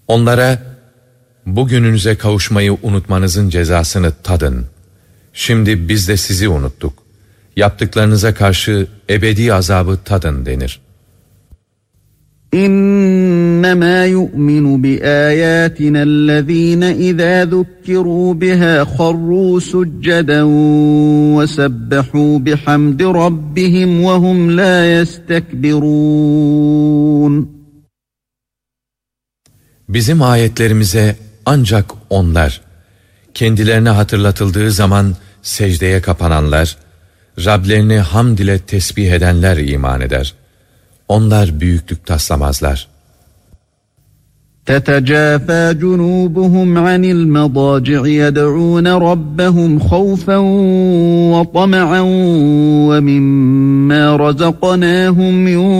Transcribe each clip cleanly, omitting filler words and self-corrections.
Onlara, bugününüze kavuşmayı unutmanızın cezasını tadın. Şimdi biz de sizi unuttuk. Yaptıklarınıza karşı ebedi azabı tadın denir. İnnemâ yu'minu biâyâtina allezîne izâ zukkirû bihâ kharrû succeden ve sebbehû bihamdi rabbihim ve hum lâ yestekbirûn. Bizim ayetlerimize ancak onlar, kendilerine hatırlatıldığı zaman secdeye kapananlar, Rablerini hamd ile tesbih edenler iman eder. Onlar büyüklük taslamazlar. تَتَجَافَى جُنُوبُهُمْ عَنِ الْمَضَاجِعِ يَدْعُونَ رَبَّهُمْ خَوْفًا وَطَمَعًا وَمِمَّا رَزَقْنَاهُمْ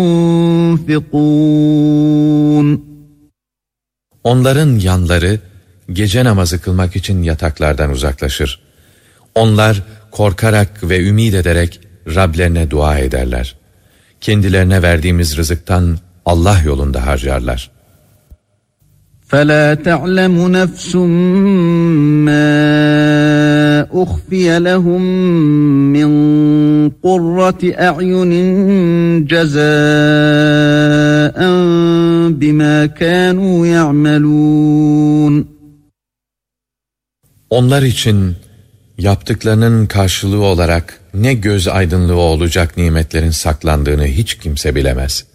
يُنْفِقُونَ. Onların yanları gece namazı kılmak için yataklardan uzaklaşır. Onlar korkarak ve ümid ederek Rablerine dua ederler. Kendilerine verdiğimiz rızıktan Allah yolunda harcarlar. فَلَا تَعْلَمُ نَفْسٌ مَّا أُخْفِيَ لَهُم مِّن قُرَّةِ أَعْيُنٍ جَزَاءً بِمَا كَانُوا يَعْمَلُونَ. Onlar için yaptıklarının karşılığı olarak ne göz aydınlığı olacak nimetlerin saklandığını hiç kimse bilemez.